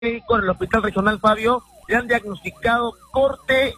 médico en el Hospital Regional Fabio le han diagnosticado corte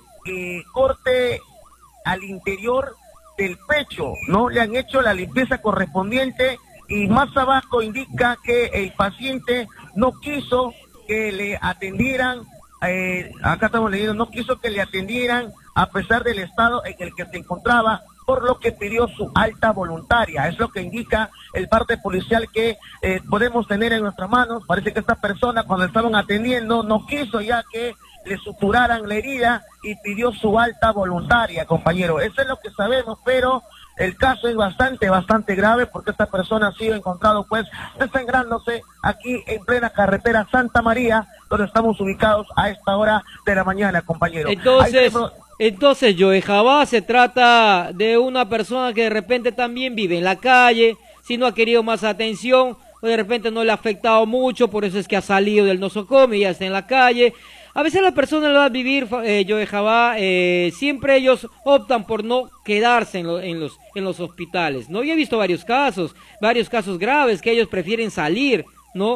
al interior del pecho, ¿no? Le han hecho la limpieza correspondiente y más abajo indica que el paciente no quiso que le atendieran, acá estamos leyendo, no quiso que le atendieran a pesar del estado en el que se encontraba, por lo que pidió su alta voluntaria. Es lo que indica el parte policial que podemos tener en nuestras manos. Parece que esta persona, cuando estaban atendiendo, no quiso ya que le suturaran la herida y pidió su alta voluntaria, compañero. Eso es lo que sabemos, pero el caso es bastante grave, porque esta persona ha sido encontrado pues desangrándose aquí en plena carretera Santa María, donde estamos ubicados a esta hora de la mañana, compañero. Entonces, Joe Jabá, se trata de una persona que de repente también vive en la calle, si no ha querido más atención, o de repente no le ha afectado mucho, por eso es que ha salido del nosocomio y ya está en la calle. A veces las personas lo van a vivir, Joe Jabá, siempre ellos optan por no quedarse en los hospitales, ¿no? Yo he visto varios casos graves que ellos prefieren salir, ¿no?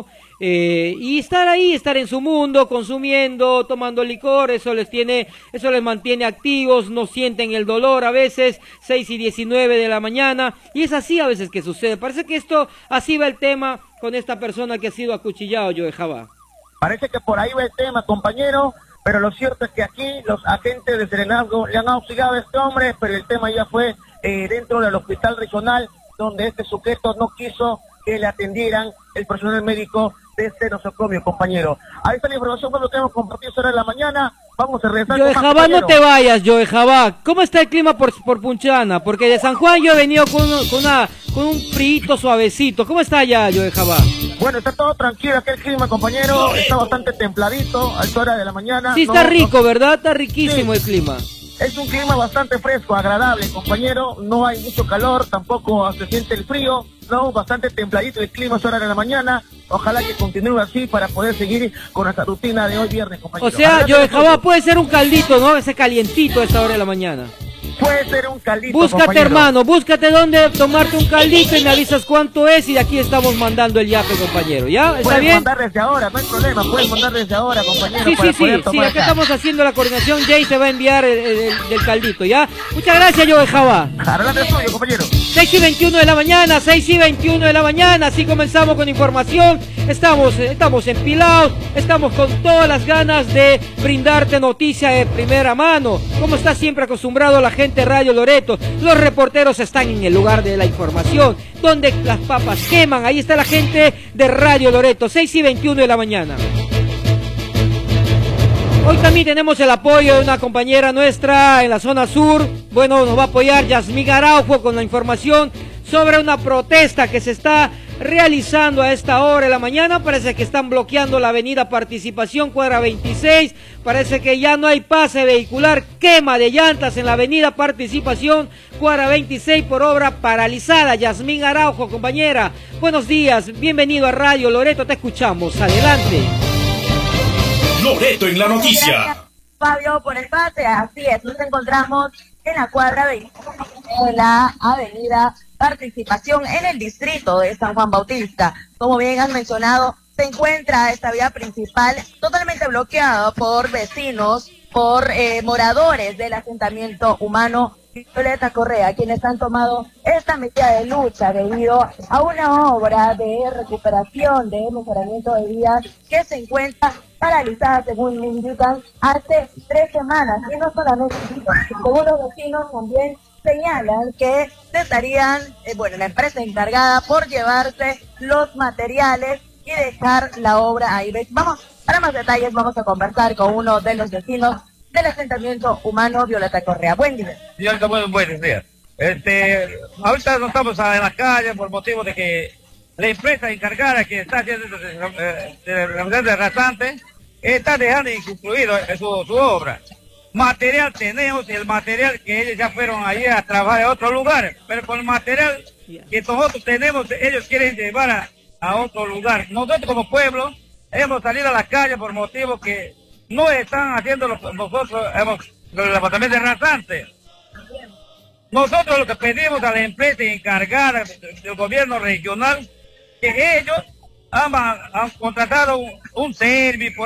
Y estar ahí, estar en su mundo, consumiendo, tomando licor, eso les mantiene activos, no sienten el dolor a veces, 6:19 de la mañana, y es así a veces que sucede. Parece que así va el tema con esta persona que ha sido acuchillado, Joe Jabá. Parece que por ahí va el tema, compañero, pero lo cierto es que aquí los agentes de Serenazgo le han auxiliado a este hombre, pero el tema ya fue dentro del hospital regional, donde este sujeto no quiso que le atendieran el personal médico de este nosocomio, compañero. Ahí está la información, por lo que hemos compartido ahora en la mañana. Vamos a regresar. Joe Jabá, no te vayas, Joe Jabá. ¿Cómo está el clima por Punchana? Porque de San Juan yo he venido con un frío suavecito. ¿Cómo está allá, Joe Jabá? Bueno, está todo tranquilo aquí el clima, compañero. Está bastante templadito a esta hora de la mañana. Sí, está rico, ¿verdad? Está riquísimo el clima. Es un clima bastante fresco, agradable, compañero. No hay mucho calor, tampoco se siente el frío. No, bastante templadito el clima a esta hora de la mañana. Ojalá que continúe así para poder seguir con nuestra rutina de hoy viernes, compañero. O sea, Joe Jabá, puede ser un caldito, ¿no? Ese calientito a esta hora de la mañana. Puede ser un caldito, búscate, compañero. Hermano, búscate dónde tomarte un caldito y me avisas cuánto es, y de aquí estamos mandando el yape, compañero, ¿ya? ¿Está bien? Puedes mandar desde ahora, no hay problema, puedes mandar desde ahora, compañero. Sí, acá estamos haciendo la coordinación, Jay te va a enviar el caldito, ¿ya? Muchas gracias, Joe Jabá. Adelante suyo, compañero. 6:21 de la mañana, 6:21 de la mañana, así comenzamos con información. Estamos empilados, estamos con todas las ganas de brindarte noticia de primera mano, como está siempre acostumbrado la gente de Radio Loreto. Los reporteros están en el lugar de la información, donde las papas queman. Ahí está la gente de Radio Loreto, 6:21 de la mañana. Hoy también tenemos el apoyo de una compañera nuestra en la zona sur. Bueno, nos va a apoyar Yasmín Araujo con la información sobre una protesta que se está realizando a esta hora de la mañana. Parece que están bloqueando la avenida Participación, cuadra 26. Parece que ya no hay pase vehicular, quema de llantas en la avenida Participación, cuadra 26, por obra paralizada. Yasmín Araujo, compañera, buenos días, bienvenido a Radio Loreto, te escuchamos, adelante. Loreto en la noticia. Gracias, Fabio, por el pase. Así es, nos encontramos en la cuadra 20 de la avenida Participación en el distrito de San Juan Bautista. Como bien has mencionado, se encuentra esta vía principal totalmente bloqueada por vecinos, por moradores del asentamiento humano Violeta Correa, quienes han tomado esta medida de lucha debido a una obra de recuperación, de mejoramiento de vías que se encuentra paralizada, según me indican, hace 3 semanas. Y no solamente, según los vecinos también señalan que estarían, la empresa encargada por llevarse los materiales y dejar la obra ahí. Vamos, para más detalles vamos a conversar con uno de los vecinos del asentamiento humano Violeta Correa. Buen día. Señorita, muy buenos días. Ahorita no estamos en la calle por motivo de que la empresa encargada que está haciendo de rasante está dejando inconcluido su obra. Material tenemos, el material que ellos ya fueron allí a trabajar en otro lugar, pero con el material que nosotros tenemos, ellos quieren llevar a otro lugar. Nosotros como pueblo hemos salido a la calle por motivo que no están haciendo nosotros, el departamento de rasante. Nosotros lo que pedimos a la empresa encargada del gobierno regional, que ellos han contratado un servicio